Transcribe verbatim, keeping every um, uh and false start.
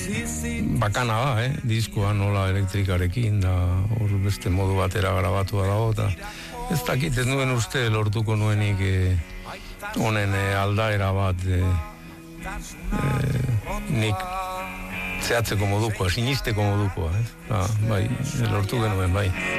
bakana da, eh? Diskoa nola elektrikarekin, da hor beste modu batera grabatua dago, eta ez dakit, ez nuen uste lortuko nuenik eh, honen eh, aldaera bat eh, eh, nik zehatzeko modukoa, sinisteko modukoa, eh? Da, bai, lortu genuen, bai.